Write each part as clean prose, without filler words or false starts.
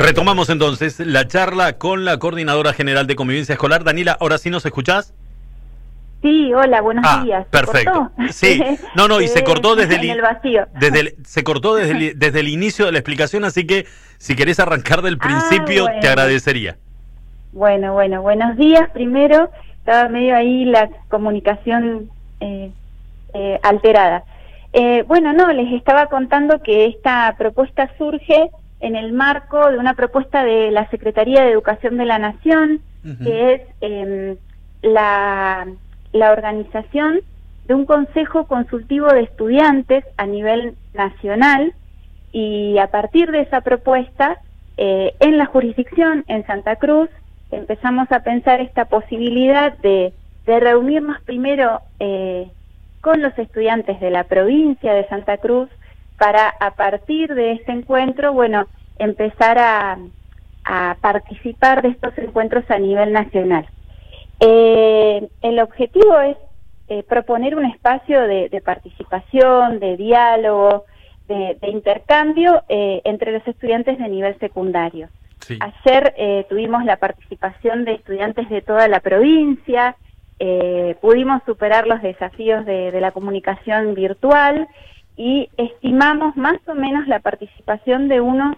Retomamos entonces la charla con la Coordinadora General de Convivencia Escolar. Daniela, ¿ahora sí nos escuchás? Sí, hola, buenos días. Perfecto. Sí, no, y se cortó desde el vacío. Se cortó desde el inicio de la explicación, así que si querés arrancar del principio, bueno. te agradecería. Bueno, buenos días. Primero, estaba medio ahí la comunicación alterada. Les estaba contando que esta propuesta surge en el marco de una propuesta de la Secretaría de Educación de la Nación, que es la organización de un consejo consultivo de estudiantes a nivel nacional, y a partir de esa propuesta, en la jurisdicción, en Santa Cruz, empezamos a pensar esta posibilidad de reunirnos primero con los estudiantes de la provincia de Santa Cruz, para a partir de este encuentro, empezar a participar de estos encuentros a nivel nacional. El objetivo es proponer un espacio de participación, de diálogo, de intercambio entre los estudiantes de nivel secundario. Sí. Ayer tuvimos la participación de estudiantes de toda la provincia, pudimos superar los desafíos de la comunicación virtual y estimamos más o menos la participación de unos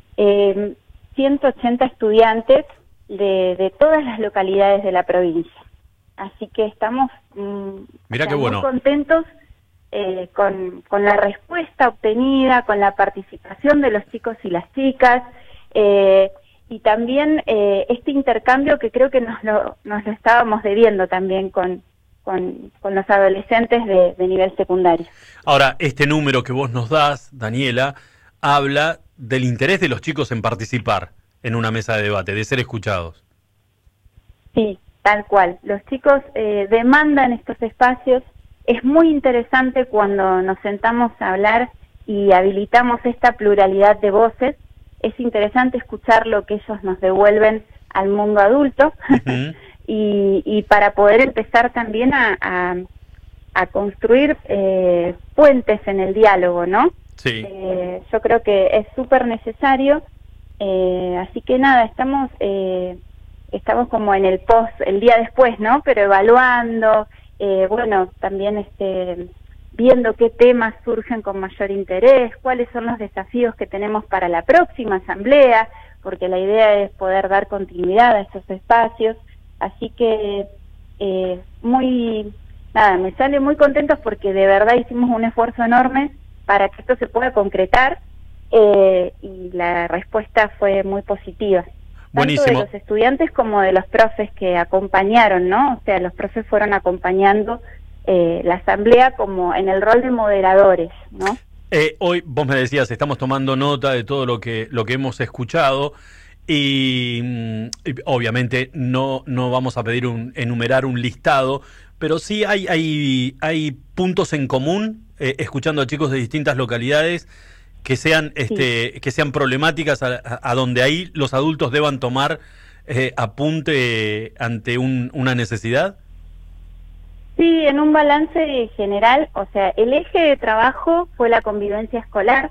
180 estudiantes de todas las localidades de la provincia. Así que estamos Mirá qué bueno. muy contentos con la respuesta obtenida, con la participación de los chicos y las chicas, y también este intercambio que creo que nos lo estábamos debiendo también con los adolescentes de nivel secundario. Ahora, este número que vos nos das, Daniela, habla del interés de los chicos en participar en una mesa de debate, de ser escuchados. Sí, tal cual. Los chicos demandan estos espacios. Es muy interesante cuando nos sentamos a hablar y habilitamos esta pluralidad de voces. Es interesante escuchar lo que ellos nos devuelven al mundo adulto. Y para poder empezar también a construir puentes en el diálogo, ¿no? Sí. Yo creo que es súper necesario, así que nada, estamos como en el el día después, ¿no? Pero evaluando, también viendo qué temas surgen con mayor interés, cuáles son los desafíos que tenemos para la próxima asamblea, porque la idea es poder dar continuidad a estos espacios. Así que me sale muy contentos porque de verdad hicimos un esfuerzo enorme para que esto se pueda concretar, y la respuesta fue muy positiva. Buenísimo. Tanto de los estudiantes como de los profes que acompañaron, ¿no? O sea, los profes fueron acompañando la asamblea como en el rol de moderadores, ¿no? Hoy vos me decías, estamos tomando nota de todo lo que hemos escuchado. Y obviamente no vamos a pedir enumerar un listado, pero sí hay puntos en común, escuchando a chicos de distintas localidades que sean que sean problemáticas a donde ahí los adultos deban tomar apunte ante una necesidad. Sí, en un balance general, o sea, el eje de trabajo fue la convivencia escolar.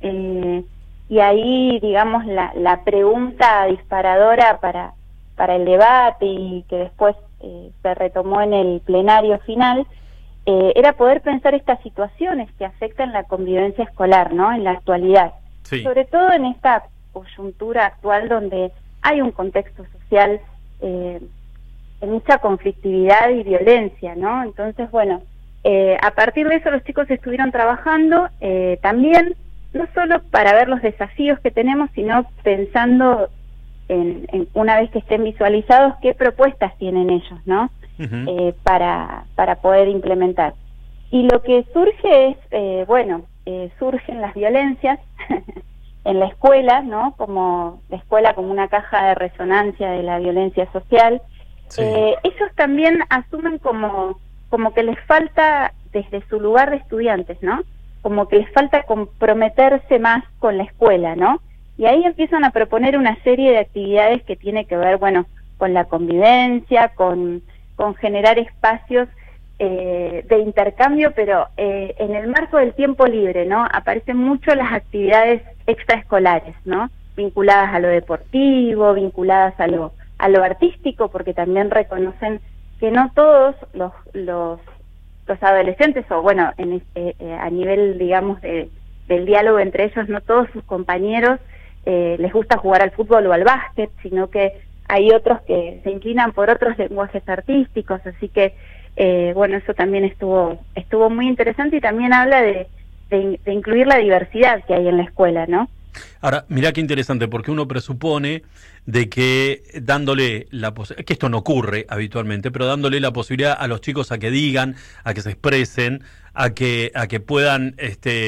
Y ahí, digamos, la pregunta disparadora para el debate y que después se retomó en el plenario final, era poder pensar estas situaciones que afectan la convivencia escolar, ¿no? En la actualidad. Sí. Sobre todo en esta coyuntura actual donde hay un contexto social de mucha conflictividad y violencia, ¿no? Entonces, a partir de eso los chicos estuvieron trabajando también, no solo para ver los desafíos que tenemos, sino pensando en una vez que estén visualizados, qué propuestas tienen ellos, ¿no? Para poder implementar. Y lo que surge es, surgen las violencias en la escuela, ¿no? Como la escuela como una caja de resonancia de la violencia social. Sí. Ellos también asumen como que les falta, desde su lugar de estudiantes, ¿no? Como que les falta comprometerse más con la escuela, ¿no? Y ahí empiezan a proponer una serie de actividades que tiene que ver, con la convivencia, con generar espacios de intercambio, pero en el marco del tiempo libre, ¿no? Aparecen mucho las actividades extraescolares, ¿no? vinculadas a lo deportivo, vinculadas a lo artístico, porque también reconocen que no todos los adolescentes, o bueno, a nivel, digamos, del diálogo entre ellos, no todos sus compañeros les gusta jugar al fútbol o al básquet, sino que hay otros que se inclinan por otros lenguajes artísticos, así que bueno, eso también estuvo muy interesante, y también habla de incluir la diversidad que hay en la escuela, ¿no? Ahora, mirá qué interesante, porque uno presupone de que dándole que esto no ocurre habitualmente, pero dándole la posibilidad a los chicos a que digan, a que se expresen, a que puedan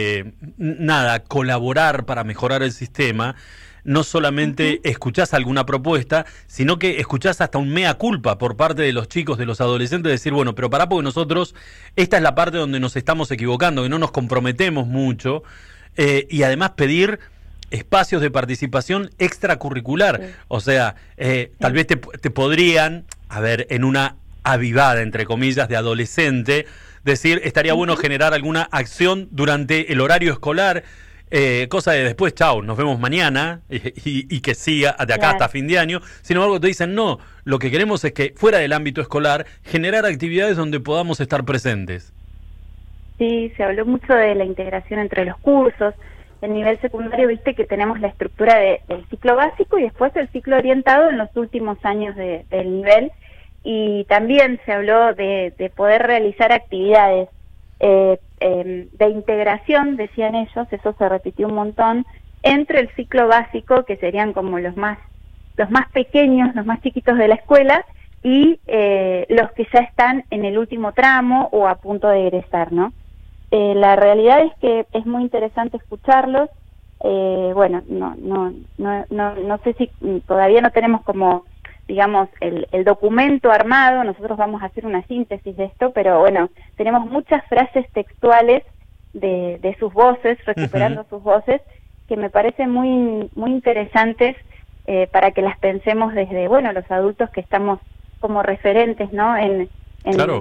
colaborar para mejorar el sistema. No solamente escuchás alguna propuesta, sino que escuchás hasta un mea culpa por parte de los chicos, de los adolescentes, decir, bueno, pero pará, porque nosotros, esta es la parte donde nos estamos equivocando, que no nos comprometemos mucho, y además pedir espacios de participación extracurricular. Sí. O sea, tal vez te podrían, a ver, en una avivada, entre comillas, de adolescente, decir, estaría bueno generar alguna acción durante el horario escolar, cosa de después, chao, nos vemos mañana, y que siga de acá hasta fin de año. Sin embargo, te dicen, no, lo que queremos es que fuera del ámbito escolar, generar actividades donde podamos estar presentes. Sí, se habló mucho de la integración entre los cursos. En nivel secundario, viste que tenemos la estructura del ciclo básico y después el ciclo orientado en los últimos años del nivel, y también se habló de poder realizar actividades de integración, decían ellos, eso se repitió un montón, entre el ciclo básico, que serían como los más pequeños, los más chiquitos de la escuela, y los que ya están en el último tramo o a punto de egresar, ¿no? La realidad es que es muy interesante escucharlos. Bueno, no sé si todavía no tenemos como, digamos, el documento armado. Nosotros vamos a hacer una síntesis de esto, pero bueno, tenemos muchas frases textuales de sus voces, recuperando sus voces, que me parecen muy interesantes para que las pensemos desde, bueno, los adultos que estamos como referentes, ¿no? Claro.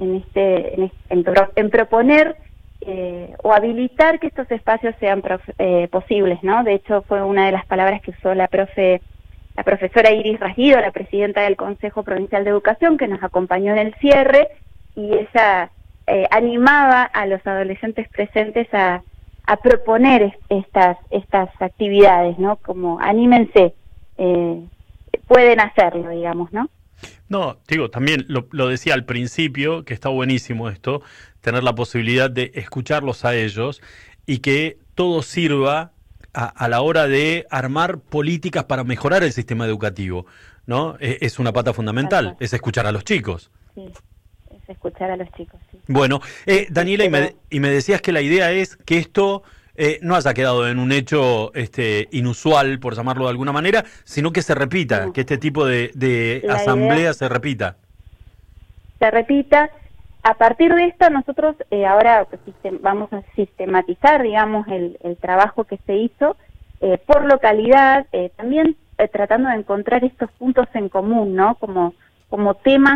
En proponer o habilitar que estos espacios sean posibles, ¿no? De hecho, fue una de las palabras que usó la profesora Iris Rasguido, la presidenta del Consejo Provincial de Educación, que nos acompañó en el cierre, y ella animaba a los adolescentes presentes a proponer estas actividades, ¿no? Como anímense, pueden hacerlo, digamos, ¿no? No, digo, también lo decía al principio, que está buenísimo esto, tener la posibilidad de escucharlos a ellos y que todo sirva a la hora de armar políticas para mejorar el sistema educativo, ¿no? Es una pata fundamental, es escuchar a los chicos. Sí, es escuchar a los chicos, sí. Bueno, Daniela, y me decías que la idea es que esto no haya quedado en un hecho inusual, por llamarlo de alguna manera, sino que se repita, que este tipo de asamblea se repita. Se repita. A partir de esto, nosotros ahora vamos a sistematizar, digamos, el trabajo que se hizo por localidad, también tratando de encontrar estos puntos en común, ¿no? Como temas,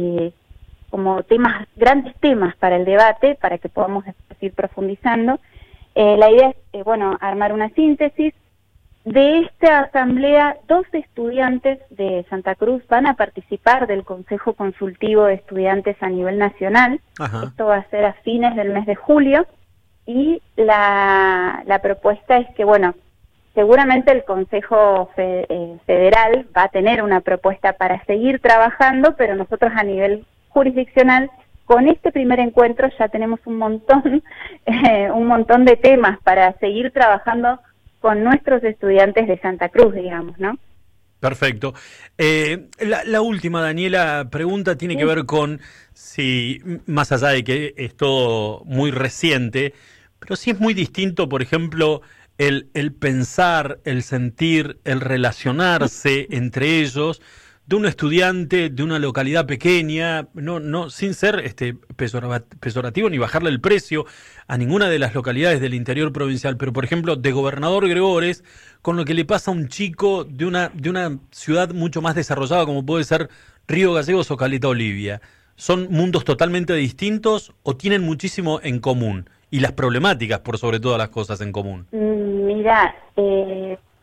grandes temas para el debate, para que podamos ir profundizando. La idea es, bueno, armar una síntesis. De esta asamblea, 2 estudiantes de Santa Cruz van a participar del Consejo Consultivo de Estudiantes a nivel nacional. Ajá. Esto va a ser a fines del mes de julio, y la propuesta es que, bueno, seguramente el Consejo Federal va a tener una propuesta para seguir trabajando, pero nosotros a nivel jurisdiccional, con este primer encuentro ya tenemos un montón de temas para seguir trabajando con nuestros estudiantes de Santa Cruz, digamos, ¿no? Perfecto. La última, Daniela, pregunta tiene que ver con si, más allá de que es todo muy reciente, pero sí es muy distinto, por ejemplo, el pensar, el sentir, el relacionarse entre ellos, de un estudiante de una localidad pequeña, no sin ser peyorativo ni bajarle el precio a ninguna de las localidades del interior provincial, pero por ejemplo de Gobernador Gregores, con lo que le pasa a un chico de una ciudad mucho más desarrollada como puede ser Río Gallegos o Caleta Olivia. ¿Son mundos totalmente distintos o tienen muchísimo en común? Y las problemáticas, por sobre todas las cosas, en común. Mira,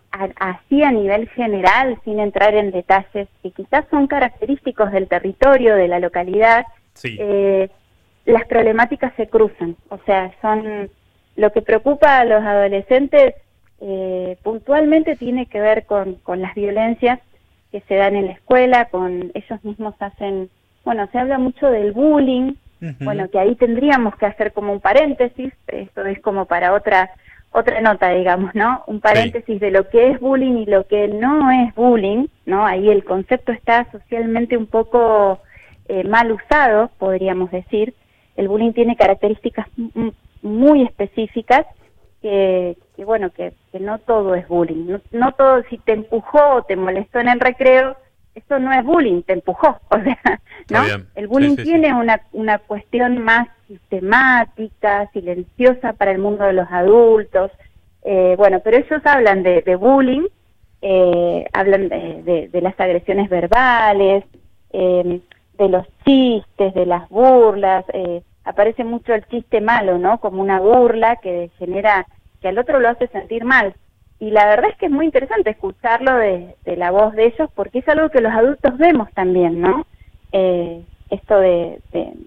así a nivel general, sin entrar en detalles que quizás son característicos del territorio, de la localidad, Sí. Las problemáticas se cruzan. O sea, son lo que preocupa a los adolescentes puntualmente tiene que ver con las violencias que se dan en la escuela, con ellos mismos hacen, bueno, se habla mucho del bullying, bueno, que ahí tendríamos que hacer como un paréntesis, esto es como para otra nota, digamos, ¿no? Un paréntesis de lo que es bullying y lo que no es bullying, ¿no? Ahí el concepto está socialmente un poco mal usado, podríamos decir. El bullying tiene características muy específicas que bueno, que no todo es bullying. No todo, si te empujó o te molestó en el recreo, eso no es bullying, te empujó, o sea, ¿no? El bullying tiene una cuestión más sistemática, silenciosa para el mundo de los adultos, bueno, pero ellos hablan de bullying, hablan de las agresiones verbales, de los chistes, de las burlas, aparece mucho el chiste malo, ¿no? Como una burla que genera, que al otro lo hace sentir mal. Y la verdad es que es muy interesante escucharlo de la voz de ellos, porque es algo que los adultos vemos también, ¿no? Esto de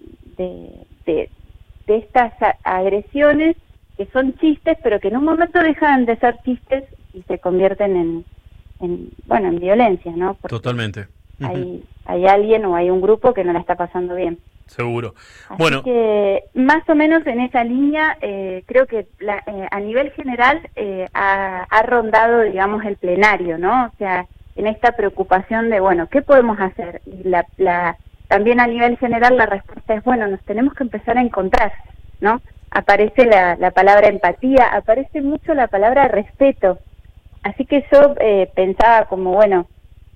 estas agresiones que son chistes, pero que en un momento dejan de ser chistes y se convierten en violencia, ¿no? Porque totalmente. Hay alguien o hay un grupo que no la está pasando bien. Seguro. Así bueno, que más o menos en esa línea, creo que a nivel general ha rondado, digamos, el plenario, ¿no? O sea, en esta preocupación de, bueno, ¿qué podemos hacer? Y también a nivel general la respuesta es, bueno, nos tenemos que empezar a encontrar, ¿no? Aparece la palabra empatía, aparece mucho la palabra respeto. Así que yo pensaba como, bueno,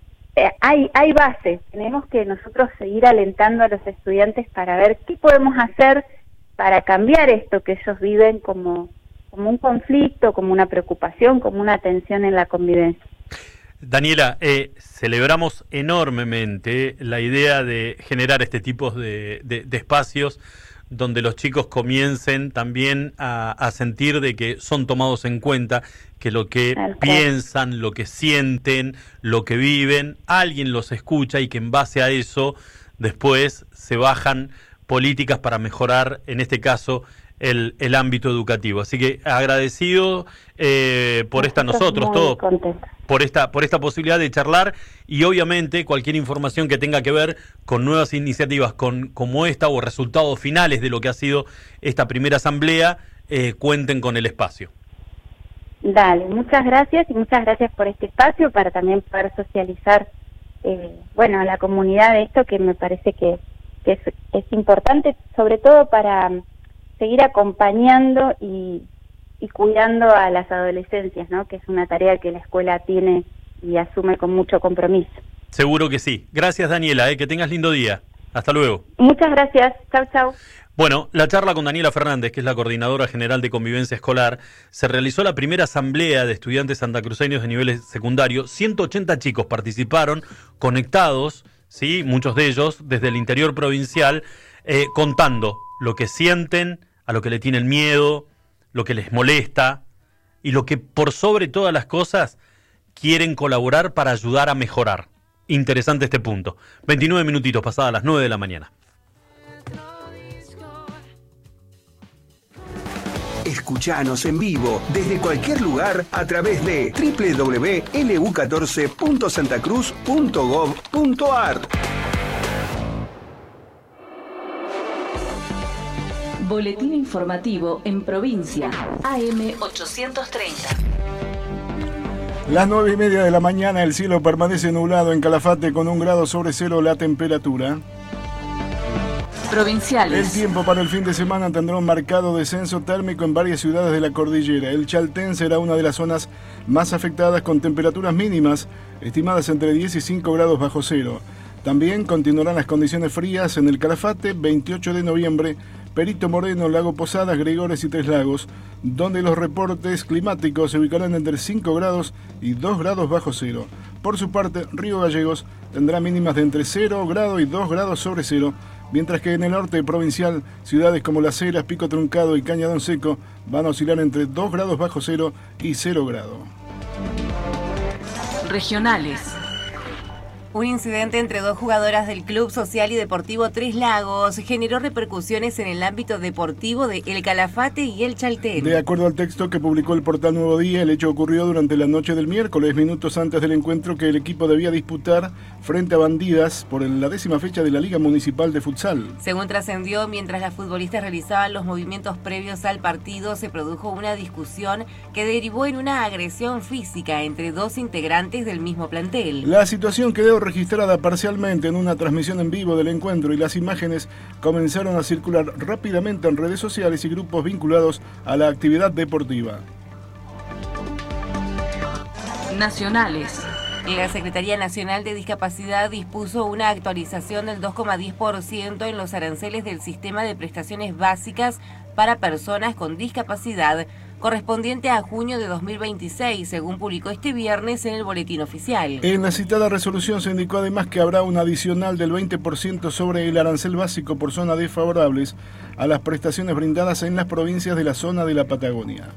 hay bases, tenemos que nosotros seguir alentando a los estudiantes para ver qué podemos hacer para cambiar esto que ellos viven como un conflicto, como una preocupación, como una tensión en la convivencia. Daniela, celebramos enormemente la idea de generar este tipo de espacios donde los chicos comiencen también a sentir de que son tomados en cuenta, que lo que piensan, lo que sienten, lo que viven, alguien los escucha y que en base a eso después se bajan políticas para mejorar, en este caso, el ámbito educativo. Así que agradecido por nosotros todos, por esta posibilidad de charlar, y obviamente cualquier información que tenga que ver con nuevas iniciativas como esta o resultados finales de lo que ha sido esta primera asamblea, cuenten con el espacio. Dale, muchas gracias, y muchas gracias por este espacio para también poder socializar a la comunidad de esto, que me parece que es importante, sobre todo para seguir acompañando y cuidando a las adolescencias, ¿no? Que es una tarea que la escuela tiene y asume con mucho compromiso. Seguro que sí. Gracias, Daniela, que tengas lindo día. Hasta luego. Muchas gracias. Chau, chau. Bueno, la charla con Daniela Fernández, que es la Coordinadora General de Convivencia Escolar, se realizó la primera asamblea de estudiantes santacruceños de nivel secundario. 180 chicos participaron, conectados, ¿sí? Muchos de ellos desde el interior provincial, contando lo que sienten, a lo que le tienen miedo, lo que les molesta y lo que por sobre todas las cosas quieren colaborar para ayudar a mejorar. Interesante este punto. 29 minutitos pasadas las 9 de la mañana. Escuchanos en vivo desde cualquier lugar a través de www.lu14.santacruz.gov.ar. Boletín informativo en provincia, AM 830. Las 9:30 de la mañana, el cielo permanece nublado en Calafate con 1 grado sobre cero la temperatura. Provinciales. El tiempo para el fin de semana tendrá un marcado descenso térmico en varias ciudades de la cordillera. El Chaltén será una de las zonas más afectadas, con temperaturas mínimas estimadas entre 10 y 5 grados bajo cero. También continuarán las condiciones frías en el Calafate, 28 de noviembre, Perito Moreno, Lago Posadas, Gregores y Tres Lagos, donde los reportes climáticos se ubicarán entre 5 grados y 2 grados bajo cero. Por su parte, Río Gallegos tendrá mínimas de entre 0 grado y 2 grados sobre cero, mientras que en el norte provincial, ciudades como Las Heras, Pico Truncado y Cañadón Seco van a oscilar entre 2 grados bajo cero y 0 grado. Regionales. Un incidente entre dos jugadoras del Club Social y Deportivo Tres Lagos generó repercusiones en el ámbito deportivo de El Calafate y El Chaltén. De acuerdo al texto que publicó el portal Nuevo Día, el hecho ocurrió durante la noche del miércoles, minutos antes del encuentro que el equipo debía disputar frente a Bandidas por la 10ª fecha de la Liga Municipal de Futsal. Según trascendió, mientras las futbolistas realizaban los movimientos previos al partido, se produjo una discusión que derivó en una agresión física entre dos integrantes del mismo plantel. La situación quedó registrada parcialmente en una transmisión en vivo del encuentro y las imágenes comenzaron a circular rápidamente en redes sociales y grupos vinculados a la actividad deportiva. Nacionales. La Secretaría Nacional de Discapacidad dispuso una actualización del 2,10% en los aranceles del sistema de prestaciones básicas para personas con discapacidad, correspondiente a junio de 2026, según publicó este viernes en el Boletín Oficial. En la citada resolución se indicó además que habrá un adicional del 20% sobre el arancel básico por zonas desfavorables a las prestaciones brindadas en las provincias de la zona de la Patagonia.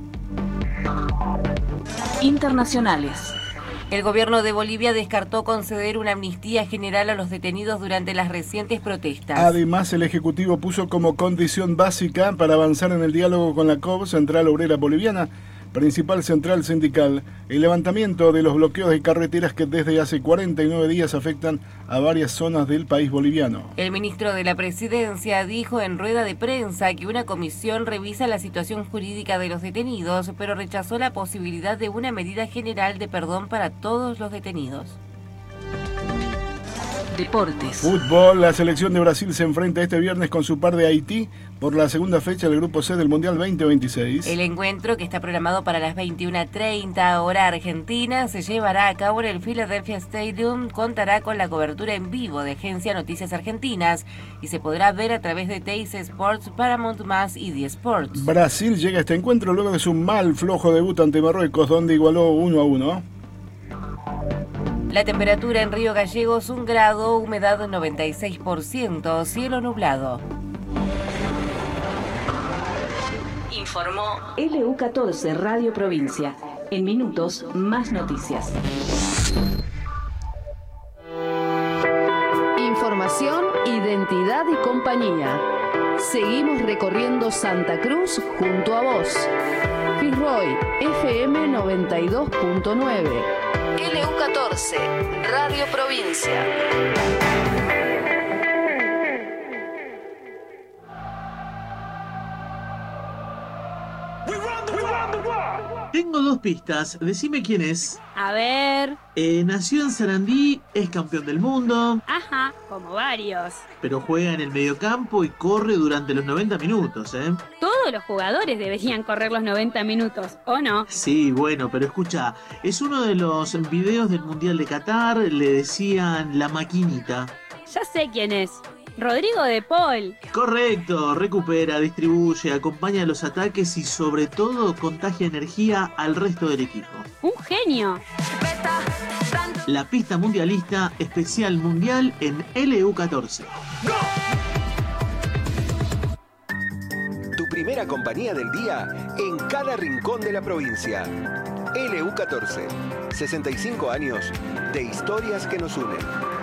Internacionales. El gobierno de Bolivia descartó conceder una amnistía general a los detenidos durante las recientes protestas. Además, el Ejecutivo puso como condición básica para avanzar en el diálogo con la COB, Central Obrera Boliviana, principal central sindical, el levantamiento de los bloqueos de carreteras que desde hace 49 días afectan a varias zonas del país boliviano. El ministro de la Presidencia dijo en rueda de prensa que una comisión revisa la situación jurídica de los detenidos, pero rechazó la posibilidad de una medida general de perdón para todos los detenidos. Deportes. Fútbol, la selección de Brasil se enfrenta este viernes con su par de Haití por la segunda fecha del Grupo C del Mundial 2026. El encuentro, que está programado para las 21:30 hora argentina, se llevará a cabo en el Philadelphia Stadium, contará con la cobertura en vivo de Agencia Noticias Argentinas y se podrá ver a través de Teis Sports, Paramount+, y The Sports. Brasil llega a este encuentro luego de su flojo debut ante Marruecos, donde igualó 1-1. La temperatura en Río Gallegos 1 grado, humedad 96%, cielo nublado. Informó LU14 Radio Provincia. En minutos, más noticias. Información, identidad y compañía. Seguimos recorriendo Santa Cruz junto a vos. Fitzroy, FM 92.9. LU14, Radio Provincia. Tengo 2 pistas, decime quién es. A ver. Nació en Sarandí, es campeón del mundo. Ajá, como varios. Pero juega en el mediocampo y corre durante los 90 minutos, ¿eh? Todos los jugadores deberían correr los 90 minutos, ¿o no? Sí, bueno, pero escucha, es uno de los videos del Mundial de Qatar, le decían la maquinita. Ya sé quién es. Rodrigo de Paul. Correcto, recupera, distribuye, acompaña los ataques y sobre todo contagia energía al resto del equipo. Un genio. La pista mundialista especial mundial en LU14. Tu primera compañía del día en cada rincón de la provincia. LU14, 65 años de historias que nos unen.